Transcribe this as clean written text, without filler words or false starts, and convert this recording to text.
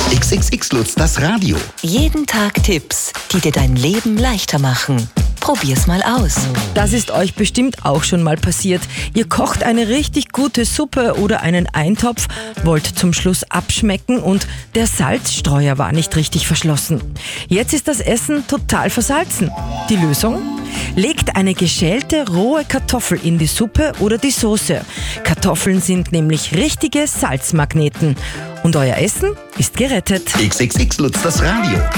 XXX Lutz, das Radio. Jeden Tag Tipps, die dir dein Leben leichter machen. Probier's mal aus. Das ist euch bestimmt auch schon mal passiert. Ihr kocht eine richtig gute Suppe oder einen Eintopf, wollt zum Schluss abschmecken und der Salzstreuer war nicht richtig verschlossen. Jetzt ist das Essen total versalzen. Die Lösung? Legt eine geschälte rohe Kartoffel in die Suppe oder die Soße. Kartoffeln sind nämlich richtige Salzmagneten. Und euer Essen ist gerettet. XXX Lutz, das Radio.